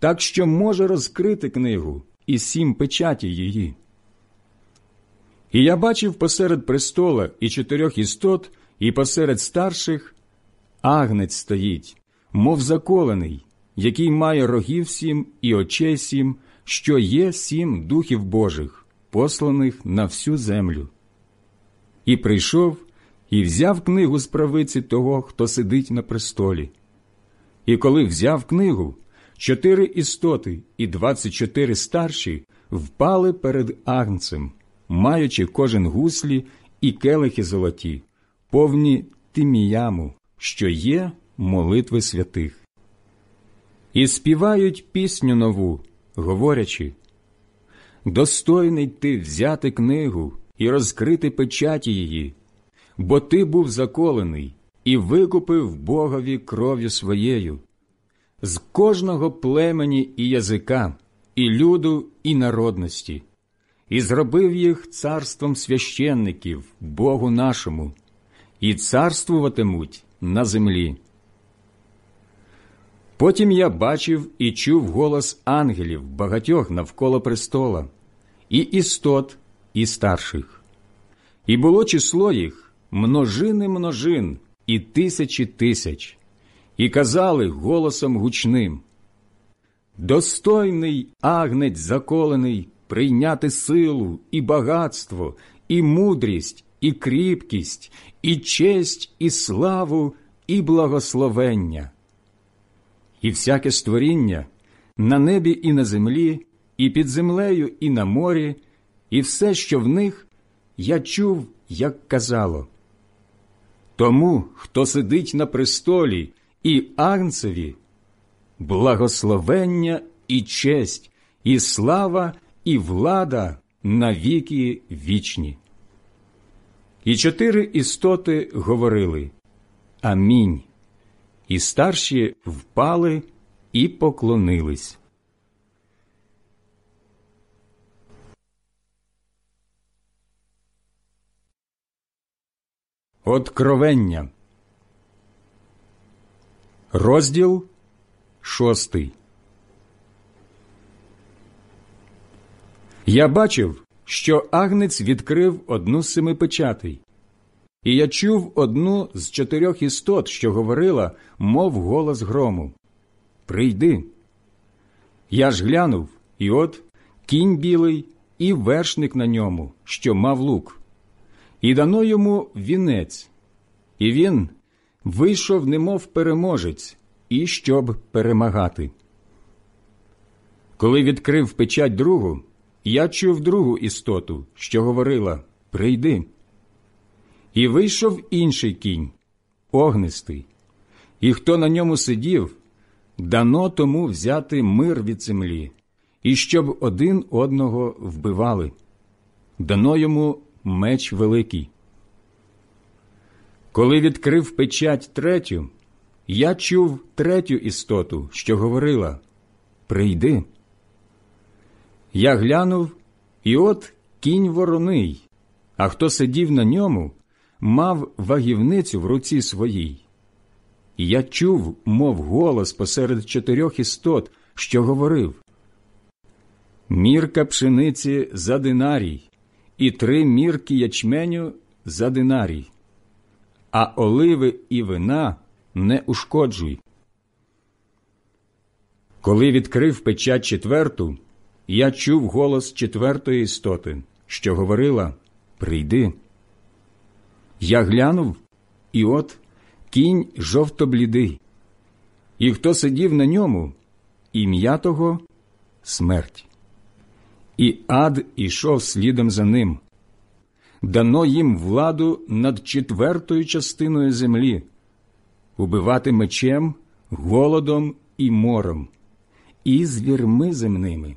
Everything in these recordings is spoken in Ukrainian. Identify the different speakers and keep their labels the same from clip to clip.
Speaker 1: так що може розкрити книгу і 7 печаті її. І я бачив посеред престола і 4 істот, і посеред старших агнець стоїть, мов заколений, який має рогів 7 і очей 7, що є 7 духів Божих, посланих на всю землю. І прийшов, і взяв книгу з правиці того, хто сидить на престолі. І коли взяв книгу, 4 істоти і 24 старші впали перед агнцем, маючи кожен гуслі і келихи золоті, повні тиміяму, що є молитви святих. І співають пісню нову, говорячи: «Достойний ти взяти книгу і розкрити печаті її, бо ти був заколений і викупив Богові кров'ю своєю, з кожного племені і язика, і люду, і народності, і зробив їх царством священників Богу нашому, і царствуватимуть на землі». Потім я бачив і чув голос ангелів багатьох навколо престола, і істот, і старших. І було число їх множини множин і тисячі тисяч. І казали голосом гучним: «Достойний агнець заколений прийняти силу, і багатство, і мудрість, і кріпкість, і честь, і славу, і благословення». І всяке створіння на небі і на землі, і під землею, і на морі, і все, що в них, я чув, як казало: «Тому, хто сидить на престолі, і агнцеві, благословення і честь, і слава, і влада на віки вічні». І 4 істоти говорили: «Амінь». І старші впали і поклонились. Откровення. Розділ 6. Я бачив, що агнець відкрив одну з 7 печатей. І я чув одну з 4 істот, що говорила, мов голос грому: «Прийди». Я ж глянув, і от кінь білий, і вершник на ньому, що мав лук. І дано йому вінець, і він вийшов немов переможець, і щоб перемагати. Коли відкрив печать другу, я чув другу істоту, що говорила: «Прийди». І вийшов інший кінь, огнистий, і хто на ньому сидів, дано тому взяти мир від землі, і щоб один одного вбивали. Дано йому меч великий. Коли відкрив печать третю, я чув третю істоту, що говорила: «Прийди». Я глянув, і от кінь вороний, а хто сидів на ньому, мав вагівницю в руці своїй. І я чув, мов голос посеред 4 істот, що говорив: «Мірка пшениці за динарій, і 3 мірки ячменю за динарій, а оливи і вина не ушкоджуй». Коли відкрив печать 4, я чув голос 4 істоти, що говорила: «Прийди». Я глянув, і от кінь жовто-блідий, і хто сидів на ньому, ім'я того – смерть. І ад ішов слідом за ним. Дано їм владу над 4 частиною землі, убивати мечем, голодом і мором, і звірми земними.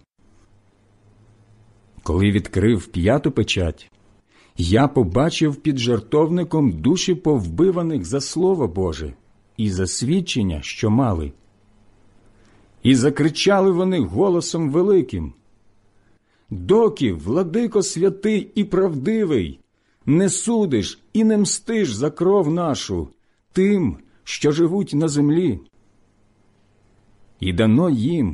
Speaker 1: Коли відкрив 5 печать, я побачив під жертовником душі повбиваних за Слово Боже і за свідчення, що мали. І закричали вони голосом великим: «Доки, владико святий і правдивий, не судиш і не мстиш за кров нашу тим, що живуть на землі?» І дано їм